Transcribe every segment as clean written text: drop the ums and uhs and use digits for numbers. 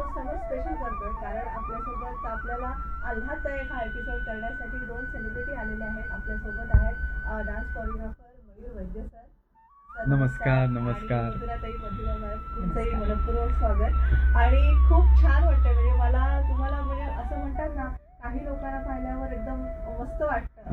सगळं स्पेशल करतोय कारण आपल्यासोबत आपल्याला आल्हाददायक हा एपिसोड करण्यासाठी 2 सेलिब्रिटी आलेले आहेत. आपल्यासोबत आहेत डान्स कोरिओग्राफर मयूर वैद्य सर. नमस्कार. नमस्कार. तुमचंही मनपूर्वक स्वागत. आणि खूप छान वाटतंय, म्हणजे मला तुम्हाला म्हणजे असं म्हणतात ना, काही लोकांना पाहिल्यावर एकदम मस्त वाटतं.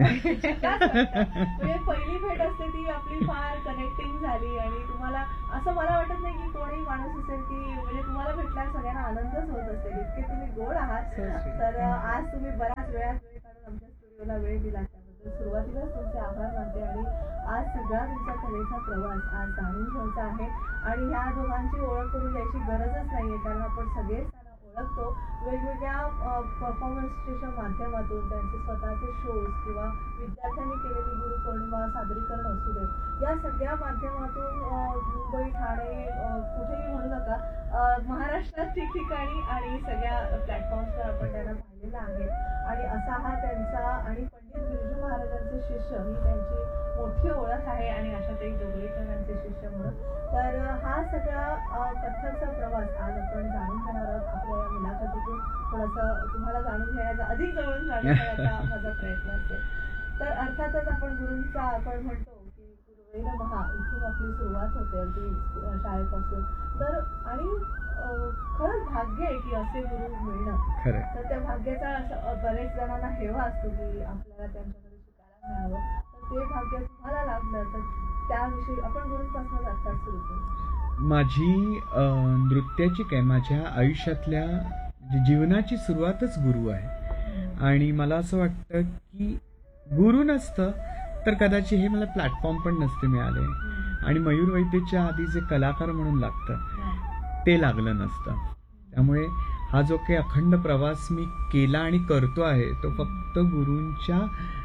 म्हणजे पहिली भेट असते ती आपली फार कनेक्टिंग झाली आणि तुम्हाला असं मला वाटत नाही की कोणी माणूस असेल की म्हणजे तुम्हाला भेटल्यावर सगळ्यांना आनंदच होत असेल, इतके तुम्ही गोड आहात. तर आज तुम्ही बराच वेळ काढून आमच्या स्टुडिओला वेळ दिला त्याबद्दल सुरुवातीलाच तुमचे आभार मानते. आणि आज सगळा तुमचा कलेचा प्रवास आज जाणून घ्यायचा आहे आणि ह्या दोघांची ओळख करून द्यायची गरजच नाहीये कारण आपण सगळेच त्यांना ओळखतो वेगवेगळ्या परफॉर्मन्सच्या माध्यमातून. त्यांचे स्वतःचे शोज किंवा विद्यार्थ्यांनी केलेली गुरुपौर्णिमा सादरीकरण असू दे, या सगळ्या माध्यमातून मुंबई, ठाणे, कुठेही म्हणू नका, महाराष्ट्रात ठिकठिकाणी आणि सगळ्या प्लॅटफॉर्म्सवर आपण त्यांना पाहिलेलं आहे. आणि असा हा त्यांचा आणि पंडित बिरजू महाराजांचे शिष्य ही त्यांची मोठी ओळख आहे आणि आशाताई जोगळेकर यांचे शिष्य म्हणून. तर हा सगळा कथ्थकचा प्रवास आज आपण जाणून घेणार आहोत. आपल्या या मुलाखतीतून थोडंसं तुम्हाला जाणून घेण्याचा, अधिक जवळून जाणून घेण्याचा माझा प्रयत्न असेल. तर अर्थातच आपण गुरूंचा आपण म्हणतो की गुरुवेर महा, इथून आपली सुरुवात होते अगदी शाळेपासून. तर आणि खरंच भाग्य आहे की असे गुरु मिळणं. तर त्या भाग्याचा असं बरेच जणांना हेवा असतो की आपल्याला त्यांच्याकडे शिकायला मिळावं. तर ते भाग्य तुम्हाला लाभलं, तर त्याविषयी आपण गुरूंपासून आता सुरू करू. माझी नृत्याची काय माझ्या आयुष्यातल्या जीवनाची सुरुवातच गुरु आहे. आणि मला असं वाटतं की गुरु नसतं तर कदाचित हे मला प्लॅटफॉर्म पण नसते मिळाले आणि मयूर वैद्यच्या आधी जे कलाकार म्हणून लागतं ते लागलं नसतं. त्यामुळे हा जो काही अखंड प्रवास मी केला आणि करतो आहे तो फक्त गुरूंच्या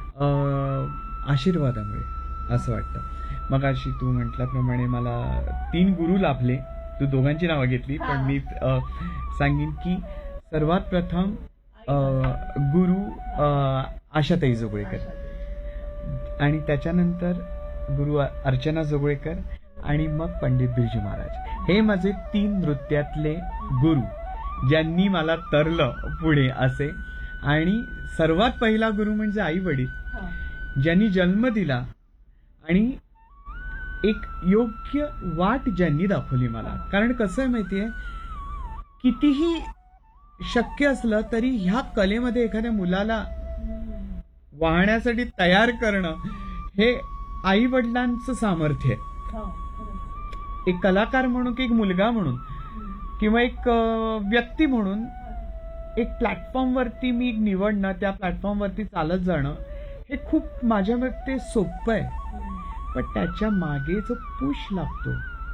आशीर्वादामुळे असं वाटतं. मग अशी तू म्हटल्याप्रमाणे मला 3 गुरु लाभले. तू दोघांची नावं घेतली पण मी सांगेन की सर्वात प्रथम गुरु आशाताई जोगळेकर आणि त्याच्यानंतर गुरु अर्चना जोगळेकर आणि मग पंडित बिरजू महाराज. हे माझे 3 नृत्यातले गुरु ज्यांनी मला तरलं पुढे असे. आणि सर्वात पहिला गुरु म्हणजे आई वडील, ज्यांनी जन्म दिला आणि एक योग्य वाट ज्यांनी दाखवली मला. कारण कसं आहे माहितीये, कितीही शक्य असलं तरी ह्या कलेमध्ये एखाद्या मुलाला वाहण्यासाठी तयार करणं हे आई वडिलांचं सामर्थ्य आहे. एक कलाकार म्हणून की एक मुलगा म्हणून किंवा एक व्यक्ती म्हणून एक प्लॅटफॉर्मवरती मी निवडणं, त्या प्लॅटफॉर्मवरती चालत जाणं हे खूप माझ्या मते सोपं आहे. पण त्याच्या मागे जो पुश लागतो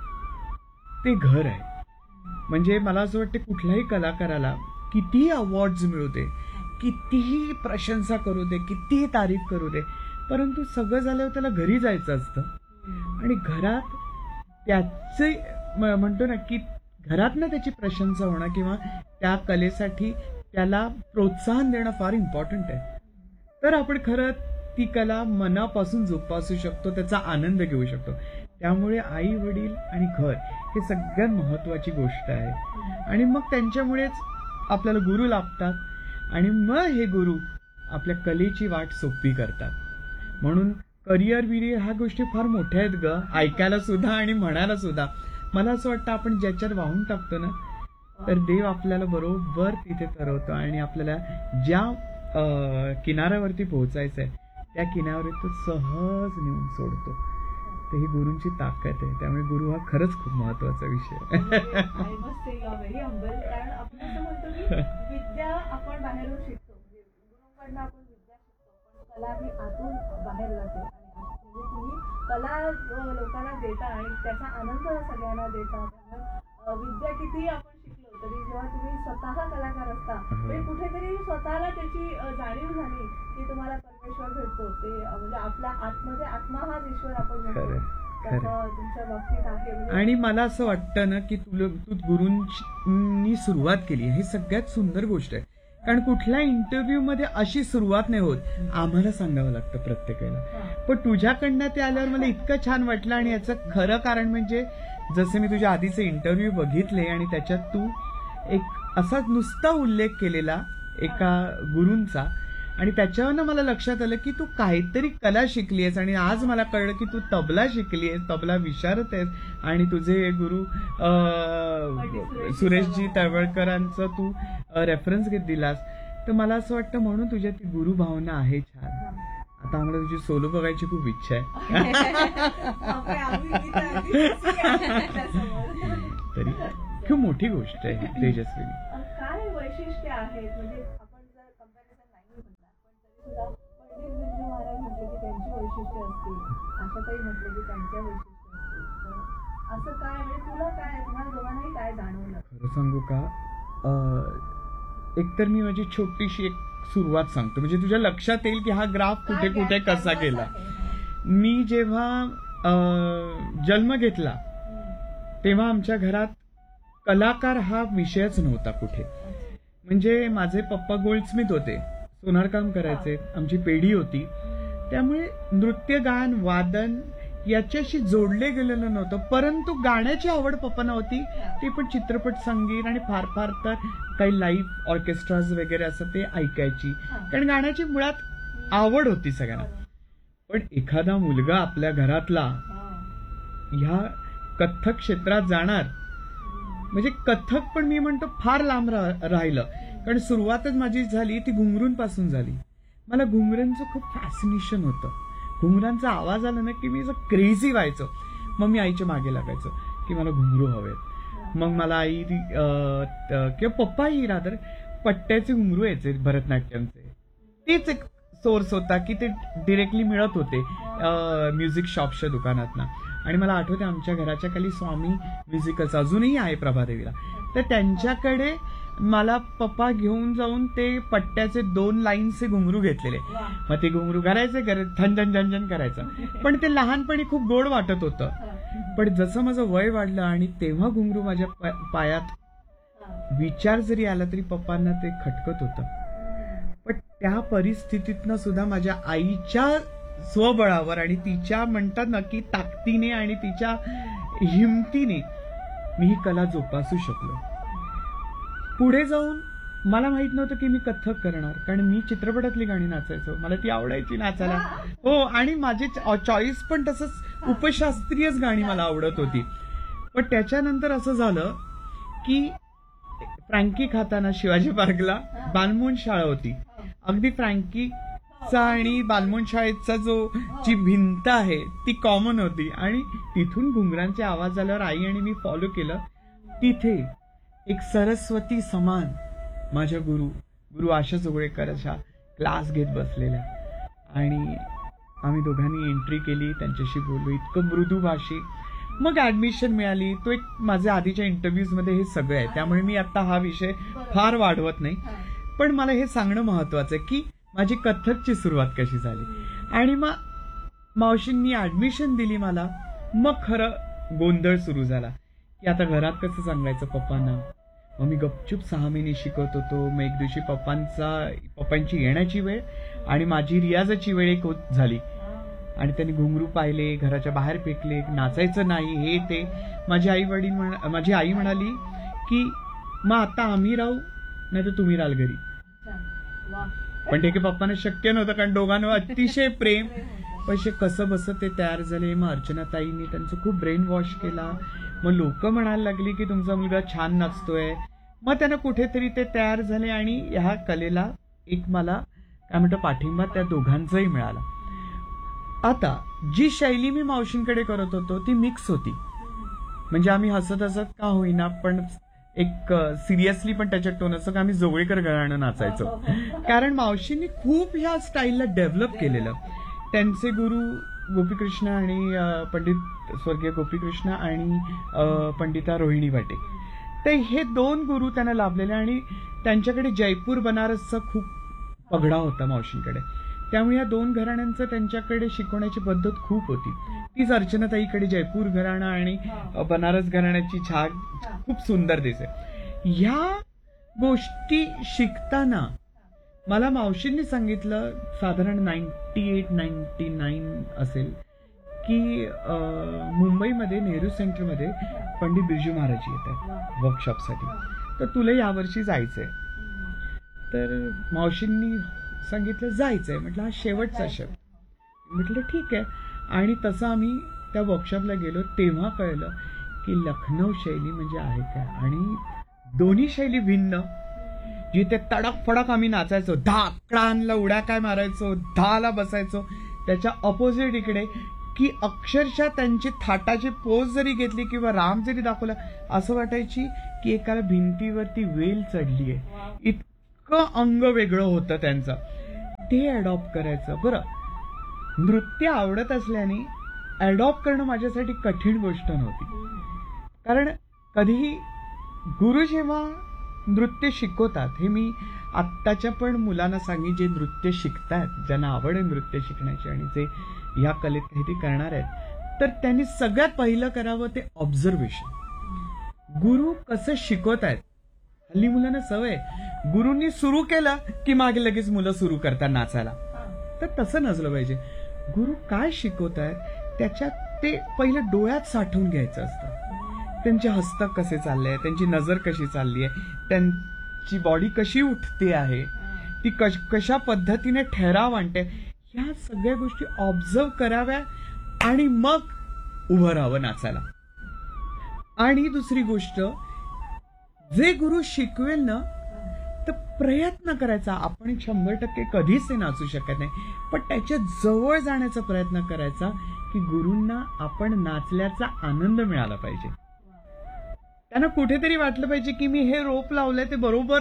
ते घर आहे. म्हणजे मला असं वाटतं कुठल्याही कलाकाराला कितीही अवॉर्ड्स मिळू दे, कितीही प्रशंसा करू दे, कितीही तारीफ करू दे, परंतु सगळं झाल्यावर त्याला घरी जायचं असतं. आणि घरात त्याचे म्हणतो ना की घरातनं त्याची प्रशंसा होणं किंवा त्या कलेसाठी त्याला प्रोत्साहन देणं फार इम्पॉर्टंट आहे. तर आपण खरं ती कला मनापासून जोपासू शकतो, त्याचा आनंद घेऊ शकतो. त्यामुळे आई वडील आणि घर हे सगळ्यात महत्वाची गोष्ट आहे. आणि मग त्यांच्यामुळेच आपल्याला गुरु लाभतात आणि मग हे गुरु आपल्या कलेची वाट सोपी करतात. म्हणून करिअर विरिअर ह्या गोष्टी फार मोठ्या आहेत ग, ऐकायला सुद्धा आणि म्हणायला सुद्धा. मला असं वाटतं आपण ज्याच्यात वाहून टाकतो ना तर देव आपल्याला बरोबर तिथे तरवतो आणि आपल्याला ज्या किनाऱ्यावरती पोहोचायचं आहे त्या किनाऱ्यावर तो सहज नेऊन सोडतो. तर ही गुरूंची ताकद आहे. त्यामुळे गुरु हा खरंच खूप महत्वाचा विषय आहे. Very humble. कारण आपण असं म्हणतो की विद्या आपण बाहेरून शिकतो, म्हणजे गुरुकडनं आपण विद्या शिकतो, पण कला ही आतून बाहेर जाते. आणि म्हणजे तुम्ही कला लोकांना देता आणि त्याचा आनंद सगळ्यांना देता. त्यामुळे विद्या कितीही आपण शिकलो तरी जेव्हा तुम्ही स्वतः कलाकार असता म्हणजे कुठेतरी स्वतःला त्याची जाणीव झाली की तुम्हाला परमेश्वर भेटतो. ते म्हणजे आपला आतमध्ये आत्मा हाच ईश्वर आपण म्हणतो, तसं तुमच्या बाबतीत आहे. आणि मला असं वाटतं ना की तू गुरूंनी सुरुवात केली ही सगळ्यात सुंदर गोष्ट आहे. कारण कुठल्या इंटरव्ह्यू मध्ये अशी सुरुवात नाही होत, आम्हाला सांगावं लागतं प्रत्येकाला. पण तुझ्याकडनं ते आल्यावर मला इतकं छान वाटलं. आणि याचं खरं कारण म्हणजे जसे मी तुझ्या आधीचे इंटरव्ह्यू बघितले आणि त्याच्यात तू एक असा नुसता उल्लेख केलेला एका गुरूंचा, आणि त्याच्यावरनं मला लक्षात आलं की तू काहीतरी कला शिकली आहेस, आणि आज मला कळलं की तू तबला शिकली आहेस, तबला विशारद आहेस, आणि तुझे गुरु सुरेशजी तळवळकरांचं तू रेफरन्स घेत दिलास. तर मला असं वाटतं म्हणून तुझ्या ती गुरुभावना आहे छान. आता आम्हाला तुझी सोलो बघायची खूप इच्छा आहे. तरी खूप मोठी गोष्ट आहे तेजस्विनी. काय वैशिष्ट्य आहेत म्हणजे आपण जर कंपॅरिझन नाही म्हटलं पण तरी सुद्धा पंडित बिरजू महाराज म्हटले की त्यांची वैशिष्ट्य असतील, आशाताई म्हटले की त्यांच्या वैशिष्ट्य असतील, तर असं काय म्हणजे तुला काय तुम्हाला दोघांनाही काय जाणवलं? खरं सांगू का, एकतर मी माझी छोटीशी एक सुरुवात सांगतो, म्हणजे तुझ्या लक्षात येईल की हा ग्राफ कुठे कुठे कसा गेला. मी जेव्हा जन्म घेतला तेव्हा आमच्या घरात कलाकार हा विषयच नव्हता कुठे. म्हणजे माझे पप्पा गोल्डस्मिथ होते, सोनारकाम करायचे, आमची पेढी होती, त्यामुळे नृत्य गायन वादन याच्याशी जोडले गेलेलं नव्हतं. परंतु गाण्याची आवड पप्पांना होती, ते पण चित्रपट संगीत आणि फार फार तर काही लाईव्ह ऑर्केस्ट्राज वगैरे असं ते ऐकायची, कारण गाण्याची मुळात आवड होती सगळ्यांना. पण एखादा मुलगा आपल्या घरातला ह्या कथ्थक क्षेत्रात जाणार म्हणजे कथ्थक पण मी म्हणतो फार लांब राहिलं, कारण सुरुवातच माझी झाली ती घुंगरूंपासून झाली. मला घुंगरांचं खूप फॅसिनेशन होतं. घुंगरांचा आवाज आला ना की मी असं क्रेझी व्हायचो. मग मी आईच्या मागे लागायचो की मला घुंगरू हवेत. मग मला आई किंवा पप्पाही रादर पट्ट्याचे घुंगरू यायचे भरतनाट्यमचे. तेच एक सोर्स होता की ते डिरेक्टली मिळत होते म्युझिक शॉपच्या दुकानातनं. आणि मला आठवते आमच्या घराच्या खाली स्वामी म्युझिकल्स अजूनही आहे प्रभादेवीला, तर त्यांच्याकडे मला पप्पा घेऊन जाऊन ते पट्ट्याचे 2 लाईनचे घुंगरू घेतलेले. मग ते घुंगरू घालायचे, झंझन झंझन करायचं, पण ते लहानपणी खूप गोड वाटत होतं. पण जसं माझं वय वाढलं आणि तेव्हा घुंगरू माझ्या पायात विचार जरी आला तरी पप्पांना ते खटकत होतं. पण त्या परिस्थितीतनं सुद्धा माझ्या आईच्या स्वबळावर आणि तिच्या म्हणतात ना की ताकदीने आणि तिच्या हिमतीने मी ही कला जोपासू शकलो. पुढे जाऊन मला माहित नव्हतं की मी कथ्थक करणार, कारण मी चित्रपटातली गाणी नाचायचो, मला ती आवडायची नाचायला. हो, आणि माझे चॉईस पण तसंच उपशास्त्रीयच गाणी मला आवडत होती. पण त्याच्यानंतर असं झालं की फ्रँकी खाताना शिवाजी पार्कला बालमोहन शाळा होती. अगदी फ्रँकीचा आणि बालमोहन शाळेचा जी भिंत आहे ती कॉमन होती, आणि तिथून घुंगरांचे आवाज आल्यावर आई आणि मी फॉलो केलं. तिथे एक सरस्वती समान माझ्या गुरु आशा जोगळेकर अशा क्लास घेत बसलेल्या, आणि आम्ही दोघांनी एंट्री केली, त्यांच्याशी बोललो, इतकं मृदू भाषिक. मग ऍडमिशन मिळाली. तो एक माझ्या आधीच्या इंटरव्ह्यूज मध्ये हे सगळं आहे, त्यामुळे मी आता हा विषय फार वाढवत नाही. पण मला हे सांगणं महत्वाचं आहे की माझी कथ्थकची सुरुवात कशी झाली. आणि मग मावशींनी ऍडमिशन दिली मला. मग खरं गोंधळ सुरू झाला की आता घरात कसं सांगायचं पप्पांना. मग मी गपचूप 6 महिने शिकत होतो. मग एक दिवशी पप्पांची येण्याची वेळ आणि माझी रियाजाची वेळ एक झाली, आणि त्यांनी घुंगरू पाहिले, घराच्या बाहेर फेकले, नाचायचं नाही हे ते. माझी आई म्हणाली की मग आता आम्ही राहू नाही तर तुम्ही राहाल घरी. पण ते की पप्पांना शक्य नव्हतं, कारण दोघांवर अतिशय प्रेम. पैसे कसं बस ते तयार झाले. मग अर्चनाताईंनी त्यांचं खूप ब्रेन वॉश केला. मग लोक म्हणायला लागली की तुमचा मुलगा छान नाचतोय. मग त्यांना कुठेतरी ते तयार झाले, आणि ह्या कलेला एक मला काय म्हणतो पाठिंबा त्या दोघांचाही मिळाला. आता जी शैली मी मावशींकडे करत होतो ती मिक्स होती. म्हणजे आम्ही हसत हसत का होईना पण एक सिरियसली पण त्याच्यात टोन असं का आम्ही जोगळेकर घराणं नाचायचो, कारण मावशींनी खूप ह्या स्टाईलला डेव्हलप केलेलं. त्यांचे गुरु गोपीकृष्ण आणि पंडित स्वर्गीय गोपीकृष्ण आणि पंडिता रोहिणी वाटे, ते हे 2 गुरु त्यांना लाभलेले. आणि त्यांच्याकडे जयपूर बनारसचा खूप पगडा होता मावशींकडे, त्यामुळे या 2 घराण्यांचं त्यांच्याकडे शिकवण्याची पद्धत खूप होती. तीच अर्चनाताईकडे जयपूर घराणं आणि बनारस घराण्याची छाग खूप सुंदर दिसे. ह्या गोष्टी शिकताना मला मावशींनी सांगितलं, साधारण 98-99 असेल, की मुंबईमध्ये नेहरू सेंटरमध्ये पंडित बिरजू महाराज येतात वर्कशॉपसाठी. तर तुला यावर्षी जायचंय. तर मावशींनी सांगितलं जायचंय. म्हटलं हा शेवटचा शब्द. म्हटलं ठीक आहे. आणि तसं आम्ही त्या वर्कशॉपला गेलो. तेव्हा कळलं की लखनौ शैली म्हणजे आहे काय. आणि दोन्ही शैली भिन्न. जिथे तडक फडक आम्ही नाचायचो, धाकडांना उड्या काय मारायचो, धाला बसायचो, त्याच्या ऑपोजिट इकडे की अक्षरशः त्यांची थाटाची पोज जरी घेतली किंवा राम जरी दाखवला असं वाटायची की एकाला भिंतीवरती वेल चढली आहे. इतकं अंग वेगळं होतं त्यांचं. ते अडॉप्ट करायचं. बरं, नृत्य आवडत असल्याने अडॉप्ट करणं माझ्यासाठी कठीण गोष्ट नव्हती. कारण कधीही गुरु जेव्हा नृत्य शिकवतात, हे मी आत्ताच्या पण मुलांना सांगेन जे नृत्य शिकतायत, ज्यांना आवड आहे नृत्य शिकण्याची आणि जे ह्या कलेत काहीतरी करणार आहेत, तर त्यांनी सगळ्यात पहिलं करावं ते ऑब्झर्वेशन. गुरु कसं शिकवतायत. हल्ली मुलांना सवय, गुरूंनी सुरू केलं की मागे लगेच मुलं सुरू करतात नाचायला. तर तसं नसलं पाहिजे. गुरु काय शिकवतायत त्याच्यात ते पहिलं डोळ्यात साठवून घ्यायचं असतं. त्यांचे हस्तक कसे चालले, त्यांची नजर कशी चालली आहे, त्यांची बॉडी कशी उठते आहे, ती कशा पद्धतीने ठहराव आणते, ह्या सगळ्या गोष्टी ऑब्झर्व कराव्या आणि मग उभं राहावं नाचायला. आणि दुसरी गोष्ट, जे गुरु शिकवेल ना तर प्रयत्न करायचा. आपण 100% कधीच ते नाचू शकत नाही, पण त्याच्या जवळ जाण्याचा प्रयत्न करायचा की गुरूंना आपण नाचल्याचा आनंद मिळाला पाहिजे. त्यांना कुठेतरी वाटलं पाहिजे की मी हे रोप लावलंय ते बरोबर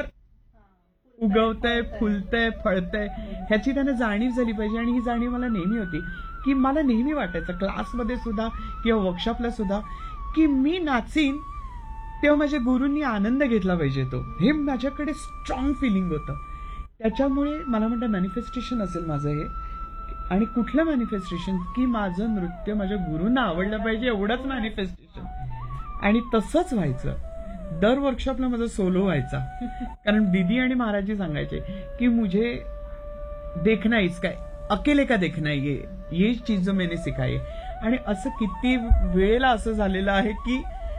उगवतंय, फुलतंय, फळतंय, ह्याची त्यांना जाणीव झाली पाहिजे. आणि ही जाणीव मला नेहमी होती की मला नेहमी वाटायचं क्लासमध्ये सुद्धा किंवा वर्कशॉपला सुद्धा की मी नाचीन तेव्हा माझ्या गुरूंनी आनंद घेतला पाहिजे. तो हे माझ्याकडे स्ट्रॉंग फिलिंग होतं. त्याच्यामुळे मला म्हणतं मॅनिफेस्टेशन असेल माझं हे. आणि कुठलं मॅनिफेस्टेशन की माझं नृत्य माझ्या गुरूंना आवडलं पाहिजे, एवढंच मॅनिफेस्टेशन. आणि तसंच व्हायचं. दर वर्कशॉपला माझा सोलो व्हायचा. कारण दीदी आणि महाराजजी सांगायचे की मुझे देखना इसका अकेले का देखना ये चीज जो मैंने सिखाई. आणि असं किती वेळेला असं झालेलं आहे की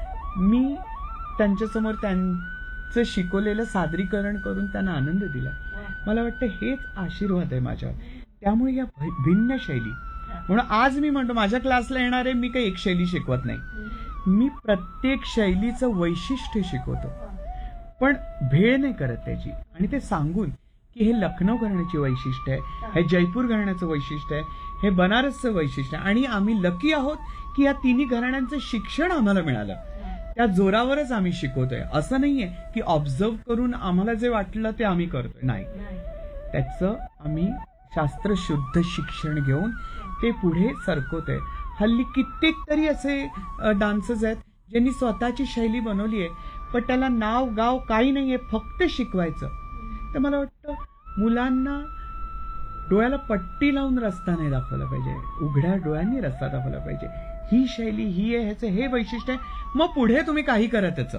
मी त्यांच्यासमोर त्यांचं शिकवलेलं सादरीकरण करून त्यांना आनंद दिला. मला वाटतं हेच आशीर्वाद आहे माझ्यावर. त्यामुळे या भिन्न शैली, म्हणून आज मी म्हणतो माझ्या क्लासला येणारे मी काही एक शैली शिकवत नाही, मी प्रत्येक शैलीचं वैशिष्ट्य शिकवतो, पण भेळ नाही करत त्याची. आणि ते सांगून की हे लखनौ घराण्याची वैशिष्ट्य आहे, हे जयपूर घराण्याचं वैशिष्ट्य आहे, हे बनारसचं वैशिष्ट्य आहे. आणि आम्ही लकी आहोत की या तिन्ही घराण्यांचं शिक्षण आम्हाला मिळालं, त्या जोरावरच आम्ही शिकवतोय. असं नाहीये की ऑब्झर्व करून आम्हाला जे वाटलं ते आम्ही करतोय, नाही. त्याचं आम्ही शास्त्रशुद्ध शिक्षण घेऊन ते पुढे सरकवतोय. हल्ली कित्येक तरी असे डान्सर्स आहेत ज्यांनी स्वतःची शैली बनवली आहे, पण त्याला नाव गाव काही नाहीये, फक्त शिकवायचं. तर मला वाटतं मुलांना डोळ्याला पट्टी लावून रस्ता नाही दाखवला पाहिजे, उघड्या डोळ्यांनी रस्ता दाखवला पाहिजे. ही शैली ही आहे, ह्याचं हे वैशिष्ट्य आहे, मग पुढे तुम्ही काही करा त्याचं.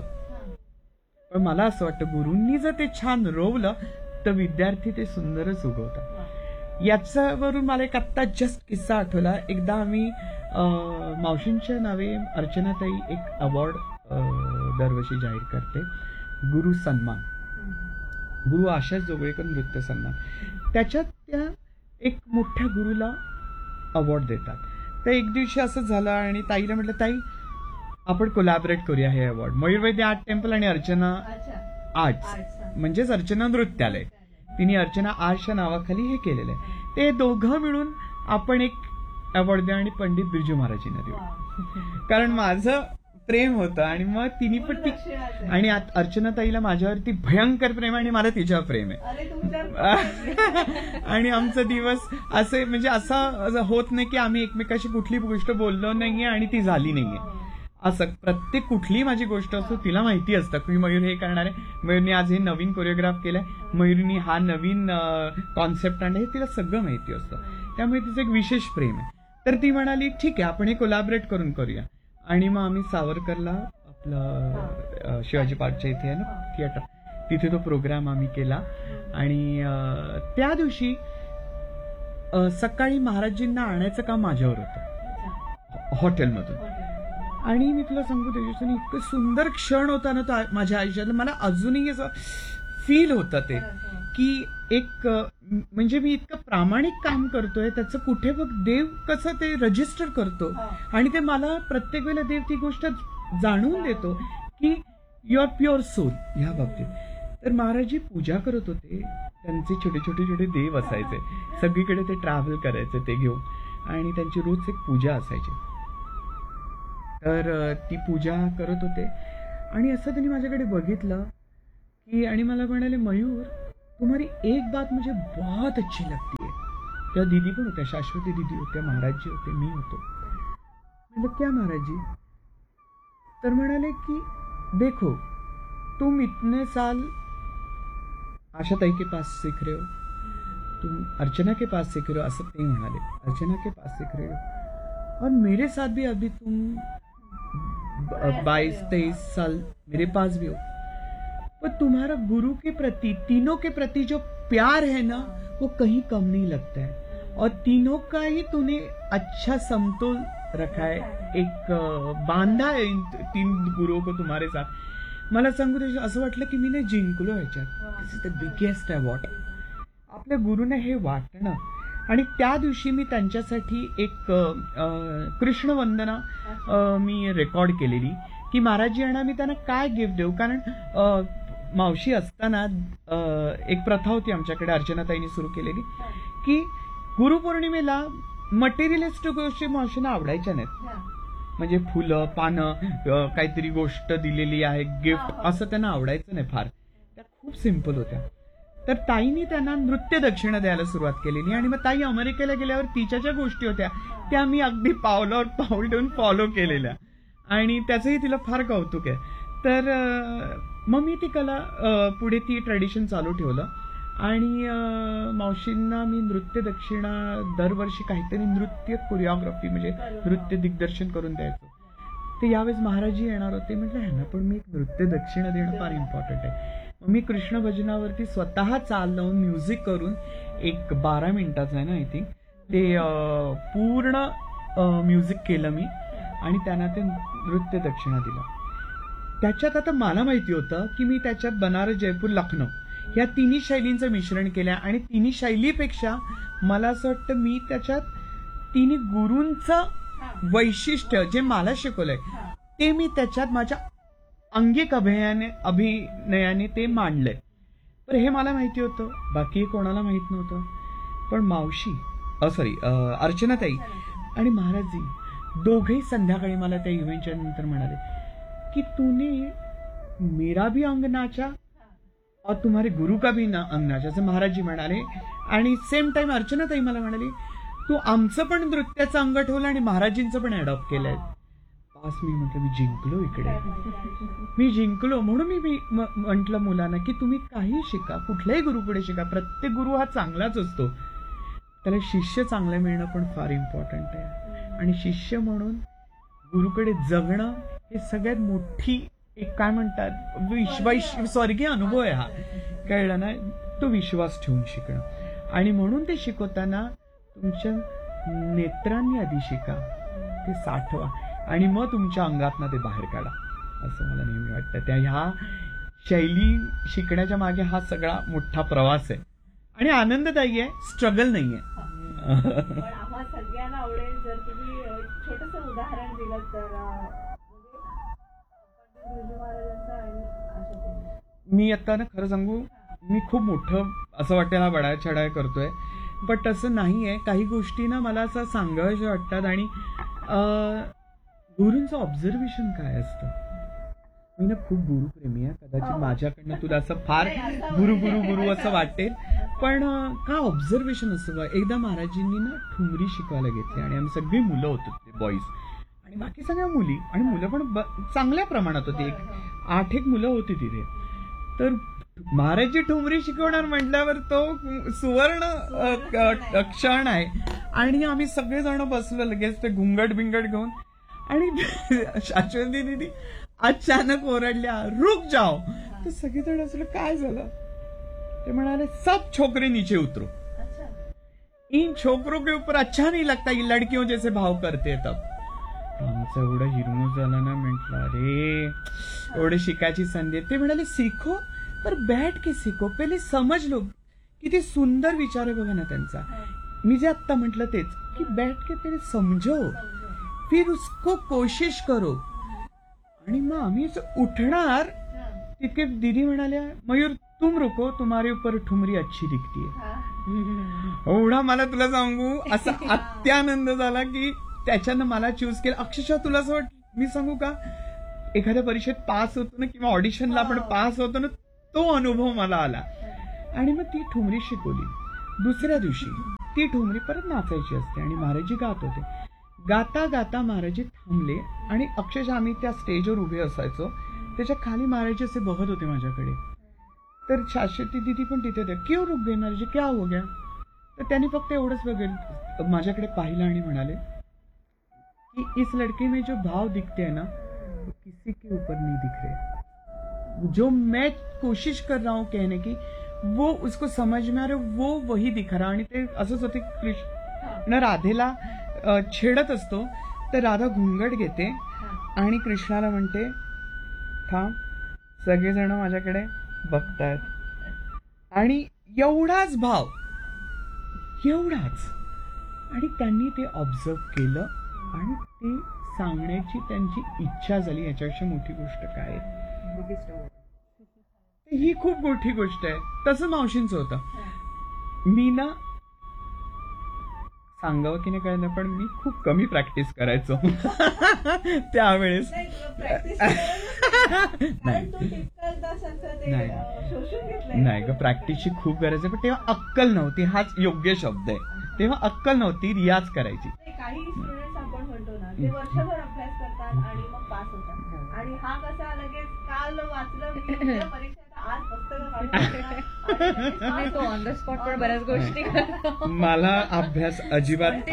पण मला असं वाटतं गुरूंनी जर ते छान रोवलं तर विद्यार्थी ते सुंदरच उगवतात. याच्यावरून मला एक आत्ता जस्ट किस्सा आठवला. एकदा आम्ही मावशींच्या नावे अर्चनाताई एक अवॉर्ड दरवर्षी जाहीर करते, गुरु सन्मान, गुरु आशा जोगळेकर नृत्य सन्मान. त्याच्यात त्या एक मोठ्या गुरुला अवॉर्ड देतात. तर एक दिवशी असं झालं आणि ताईला म्हटलं, ताई आपण कोलॅबरेट करूया हे अवॉर्ड. मयूरवैद्य आर्ट टेम्पल आणि अर्चना आर्ट्स म्हणजेच अर्चना नृत्यालय, तिने अर्चना आर्ट्सच्या नावाखाली हे केलेलं आहे. ते दोघं मिळून आपण एक अवॉर्ड द्या आणि पंडित बिरजू महाराजींना देऊ. कारण माझं प्रेम होतं आणि मग तिने पण ती, आणि अर्चनाताईला माझ्यावरती भयंकर प्रेम आहे आणि मला तिच्यावर प्रेम आहे. आणि आमचा दिवस असे म्हणजे असं होत नाही की आम्ही एकमेकाशी कुठली गोष्ट बोललो नाहीये आणि ती झाली नाहीये. असं प्रत्येक कुठलीही माझी गोष्ट असतो तिला माहिती असतं की मयूर हे करणार आहे, मयूरनी आज हे नवीन कोरिओग्राफ केलंय, मयूरनी हा नवीन कॉन्सेप्ट आणलाय, हे तिला सगळं माहिती असतं. त्यामुळे तिचं एक विशेष प्रेम आहे. तर ती म्हणाली ठीक आहे आपण हे कोलॅबरेट करून करूया. आणि मग आम्ही सावरकरला आपलं शिवाजी पार्कच्या इथे आहे ना थिएटर, तिथे तो प्रोग्राम आम्ही केला. आणि त्या दिवशी सकाळी महाराजींना आणायचं काम माझ्यावर होतं हॉटेलमधून. आणि मी तुला सांगू तेजस्विनी, इतकं सुंदर क्षण होता ना तो माझ्या आयुष्यात. मला अजूनही असं फील होतं ते, की एक म्हणजे मी इतकं प्रामाणिक काम करतोय, त्याचं कुठे बघ देव कसं ते रजिस्टर करतो, आणि ते मला प्रत्येक वेळेला देव ती गोष्ट जाणून देतो की यू आर प्युअर सोल ह्या बाबतीत. तर महाराजजी पूजा करत होते, त्यांचे छोटे छोटे छोटे देव असायचे, सगळीकडे ते ट्रॅव्हल करायचे ते घेऊन, आणि त्यांची रोज एक पूजा असायची. तर ती पूजा करत होते, आणि असं त्यांनी माझ्याकडे बघितलं की, आणि मला म्हणाले, मयूर तुम्हारी एक बात मुझे बहुत अच्छी लगती है. त्या दीदी पण होत्या, शाश्वती दीदी होत्या, महाराजजी होते, मी होतो. मतलब क्या महाराजजी? तर म्हणाले की देखो तुम इतने साल आशाताई के पास सीख रहे हो, तुम अर्चना के पास सीख रहे हो, असं ते म्हणाले, अर्चना के पास सीख रहे हो, और मेरे साथ भी अभी तुम 22-23 साल मेरे पास भी हो, पर तुम्हारा गुरु के प्रति, तीनों के प्रति जो प्यार है ना, वो कहीं कम नहीं लगता है, और तीनों का ही तूने अच्छा समतोल रखा है, एक बांधा है इन तीन गुरुओं को तुम्हारे साथ. मला सांगू दे, असं वाटलं की मी नाही जिंकलो ह्याच्यात. दिस इज द बिगेस्ट अवॉर्ड. आपल्या गुरुने हे वाटणं, आणि त्या दिवशी मी त्यांच्यासाठी एक कृष्णवंदना मी रेकॉर्ड केलेली, की महाराजजी यांना मी त्यांना काय गिफ्ट देऊ. कारण मावशी असताना एक प्रथा होती आमच्याकडे, अर्चनाताईंनी सुरू केलेली, की गुरुपौर्णिमेला मटेरियलिस्टिक गोष्टी मावशींना आवडायच्या नाहीत. म्हणजे फुलं, पानं, काहीतरी गोष्ट दिलेली आहे, गिफ्ट, असं त्यांना आवडायचं नाही फार. त्या खूप सिम्पल होत्या. तर ताईंनी त्यांना नृत्य दक्षिणा द्यायला सुरुवात केलेली, आणि मग ताई अमेरिकेला गेल्यावर तिच्या ज्या गोष्टी होत्या त्या मी अगदी पावलावर पाऊल ठेवून फॉलो केलेल्या, आणि त्याचंही तिला फार कौतुक आहे. तर मग मी ती कला पुढे ती ट्रेडिशन चालू ठेवलं, आणि मावशींना मी नृत्य दक्षिणा दरवर्षी काहीतरी नृत्य कोरिओग्राफी म्हणजे नृत्य दिग्दर्शन करून द्यायचो. ते यावेळेस महाराजजी येणार होते, म्हटलं ह्यांना पण मी एक नृत्य दक्षिणा देणं फार इम्पॉर्टंट आहे. मग मी कृष्ण भजनावरती स्वतः चाल लावून म्युझिक करून, एक 12 मिनिटाचं आहे ना आय थिंक, ते पूर्ण म्युझिक केलं मी, आणि त्यांना ते नृत्य दक्षिणा दिलं. त्याच्यात आता मला माहिती होतं की मी त्याच्यात बनारस, जयपूर, लखनौ या तिन्ही शैलींचं मिश्रण केलं, आणि तिन्ही शैलीपेक्षा मला असं वाटतं मी त्याच्यात तिन्ही गुरूंचं वैशिष्ट्य जे मला शिकवलंय ते मी त्याच्यात माझ्या अंगिक अभिनयाने ते मांडलंय. पण हे मला माहिती होतं, बाकी कोणाला माहित नव्हतं. पण मावशी, अर्चनाताई आणि महाराजजी दोघेही संध्याकाळी मला त्या इव्हेंटच्या नंतर म्हणाले की तूने मेरा भी अंग नाचा और तुम्हारे गुरु का भी अंग नाचा, असं महाराजजी म्हणाले. आणि सेम टाइम अर्चनाताई मला म्हणाली, तू आमचं पण नृत्याचं अंग ठेवलं आणि महाराजींचं पण अडॉप्ट केलंय. पास मी म्हटलं मी जिंकलो, इकडे मी जिंकलो. म्हणून मी म्हटलं मुलांना की तुम्ही काही शिका, कुठल्याही गुरुकडे शिका, प्रत्येक गुरु हा चांगलाच असतो, त्याला शिष्य चांगलं मिळणं पण फार इम्पॉर्टंट आहे. आणि शिष्य म्हणून गुरुकडे जगणं हे सगळ्यात मोठी एक काय म्हणतात स्वर्गीय अनुभव आहे हा, कळलं ना. तो विश्वास ठेवून शिकणं, आणि म्हणून ते शिकवताना तुमच्या नेत्रांनी आधी शिका, ते साठवा, आणि मग तुमच्या अंगातनं ते बाहेर काढा, असं मला नेहमी वाटतं. त्या ह्या शैली शिकण्याच्या मागे हा सगळा मोठा प्रवास आहे, आणि आनंददायी आहे, स्ट्रगल नाहीये. पण आम्हा सगळ्यांना आवडेल जर तुम्ही छोटंसं उदाहरण दिलं तर, मी आता ना खरं सांगू, मी खूप मोठं असं वाटतं ना बडाया चढाया करतोय, बट तसं नाहीये. काही गोष्टी ना मला असं सांगाव्याशा वाटतात, आणि गुरूंचं ऑब्झर्वेशन काय असतं. मी ना खूप गुरुप्रेमी आहे, कदाचित माझ्याकडनं तुला असं फार गुरु असं वाटेल, पण का ऑब्झर्वेशन असतं. एकदा महाराजींनी ना ठुमरी शिकवायला घेतली, आणि आम्ही सगळी मुलं होतो, ते बॉईज आणि बाकी सगळ्या मुली, आणि मुलं पण चांगल्या प्रमाणात होती, 8 मुलं होती तिथे. तर महाराजजी ठुमरी शिकवणार म्हटल्यावर तो सुवर्ण क्षण आहे, आणि आम्ही सगळेजण बसलो लगेच ते घुंगट बिंगट घेऊन, आणि शाश्वती दीदी अचानक ओरडल्या, रुक जाओ. तर सगळेजण असलं काय झालं, ते म्हणाले सब छोकरे नीचे उतरो, इन छोकरों के ऊपर अच्छा नहीं लगता, ये लड़कियों जैसे भाव करते. तब हम माझं एवढं हिरमूस झालं ना, म्हटलं अरे एवढे शिकायची संधी आहे. ते म्हणाले सीखो पर बैठ के सीखो, पहिले समज लो. किती सुंदर विचार आहे बघा ना त्यांचा. मी जे आत्ता म्हटलं तेच की बैठ के पहिले समजो, फिर उसको कोशिश करो. आणि मग आम्ही उठणार तितके दीदी म्हणाल्या, मयूर तुम रुको, तुम्हारे ऊपर ठुमरी अच्छी दिखती है. एवढा मला तुला सांगू असा अत्यानंद झाला की त्याच्यानं मला चूज केलं. अक्षरशः तुला असं मी सांगू का, एखाद्या परीक्षेत पास होतो ना किंवा ऑडिशनला आपण पास होतो ना, तो अनुभव मला आला. आणि मग ती ठुमरी शिकवली. दुसऱ्या दिवशी ती ठुमरी परत नाचायची असते आणि महाराजी गात होते. गाता गाता महाराजी थांबले आणि अक्षरशः आम्ही त्या स्टेजवर उभे असायचो. त्याच्या खाली महाराजी असे बघत होते माझ्याकडे. तर शाश्वती दिदी पण तिथे होते. क्यों रुक गए महाराजी, क्या हो गया? तर त्यांनी फक्त एवढंच बघेल माझ्याकडे पाहिलं आणि म्हणाले कि इस लड़के में जो भाव दिखते हैं ना, वो किसी के ऊपर नहीं दिख रहे. जो मैं कोशिश कर रहा हूं कहने की, वो उसको समझ में आ रहा, वो वही दिखा रहा. आणि ते असंच होते. कृष्ण राधेला छेडत असतो तर राधा घुंगट घेते आणि कृष्णाला म्हणते थांब, सगळेजण माझ्याकडे बघतायत. आणि एवढाच भाव, एवढाच. आणि त्यांनी ते ऑब्झर्व केलं आणि ते सांगण्याची त्यांची इच्छा झाली. याच्यापेक्षा मोठी गोष्ट काय आहे? ही खूप मोठी गोष्ट आहे. तसं मावशींचं होतं. मी ना सांगावं की नाही कळलं, पण मी खूप कमी प्रॅक्टिस करायचो त्यावेळेस. नाही ग, प्रॅक्टिसची खूप गरज आहे. पण तेव्हा अक्कल नव्हती, हाच योग्य शब्द आहे. तेव्हा अक्कल नव्हती, रियाज करायची. काही स्टुडंट्स आपण म्हणतो ना, ते वर्षभर अभ्यास करतात आणि मग पास होतात. आणि हा कसा लगेच काल वाचलं मी परीक्षेत, आज पुस्तकं तो ऑन द स्पॉट पण बऱ्याच गोष्टी मला अभ्यास अजिबात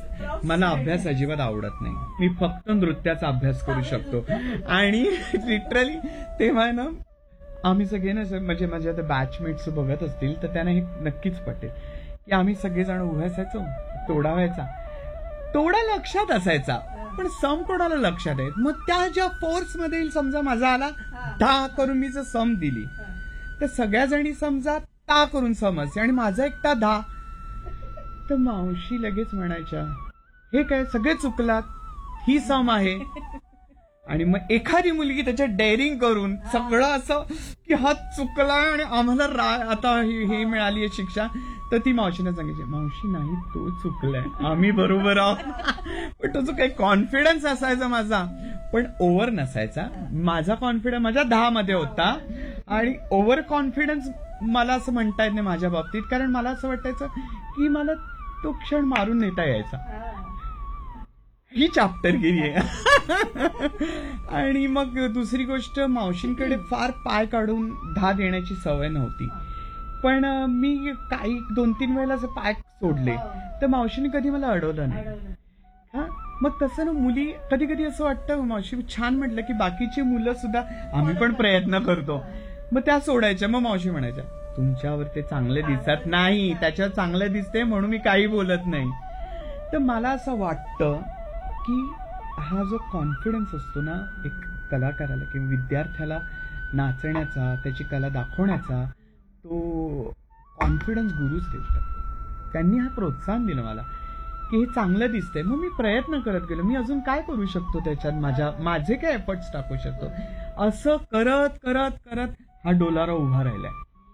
आवडत नाही. मी फक्त नृत्याचा अभ्यास करू शकतो. आणि लिटरली तेव्हा ना आम्ही सगळे ना, म्हणजे माझ्या आता बॅचमेट्स बघत असतील तर त्यांना हे नक्कीच पटेल की आम्ही सगळेजण उभे असायचो. तोडा व्हायचा, तोडा लक्षात असायचा पण सम कोणाला लक्षात आहे. मग त्या ज्या फोर्स मध्ये समजा माझा आला 10 करून मी जर सम दिली तर सगळ्या जणी समजा ता करून समजते आणि माझा एकटा 10, तर मावशी लगेच म्हणायच्या हे काय सगळे चुकलात, ही सम आहे. आणि मग एखादी मुलगी त्याच्यात डेअरिंग करून सगळं असं की हा चुकला आणि आम्हाला आता हे मिळाली आहे शिक्षा, तर ती मावशीने सांगायची मावशी नाही तो चुकलाय, आम्ही बरोबर आहोत. पण तो जो काही कॉन्फिडन्स असायचा माझा, पण ओव्हर नसायचा. माझा कॉन्फिडन्स माझ्या 10 मध्ये होता आणि ओव्हर कॉन्फिडन्स मला असं म्हणता येत नाही माझ्या बाबतीत. कारण मला असं वाटायचं की मला तो क्षण मारून नेता यायचा. ही चाप्टरगिरी आहे. आणि मग दुसरी गोष्ट, मावशींकडे फार पाय काढून 10 देण्याची सवय नव्हती. पण मी काही 2-3 वेळेला असं पाय सोडले तर मावशीने कधी मला अडवलं नाही. हा, मग तसं ना मुली कधी कधी असं वाटतं, मावशी छान म्हटलं की बाकीची मुलं सुद्धा आम्ही पण प्रयत्न करतो, मग त्या सोडायच्या. मग मावशी म्हणायच्या तुमच्यावर ते चांगले दिसत नाही, त्याच्यावर चांगलं दिसते म्हणून मी काही बोलत नाही. तर मला असं वाटतं की हा जो कॉन्फिडन्स असतो ना एक कलाकाराला किंवा विद्यार्थ्याला नाचण्याचा, त्याची कला दाखवण्याचा, तो कॉन्फिडन्स गुरुच देतात. त्यांनी हा प्रोत्साहन दिलं मला की हे चांगलं दिसतंय. मग मी प्रयत्न करत गेलो, मी अजून काय करू शकतो त्याच्यात, माझे काय एफर्ट्स टाकू शकतो. असं करत करत करत हा डोलारा उभा राहिलाय.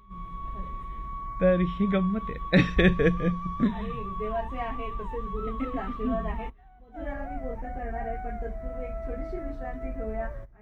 तर ही गंमत आहे. आणि देवाचे आहे तसेच गुरुंचे आशीर्वाद आहेत. मधुराला मी बोलतं करणार आहे, पण तत्पूर्वी एक छोटीशी विश्रांती घेऊया.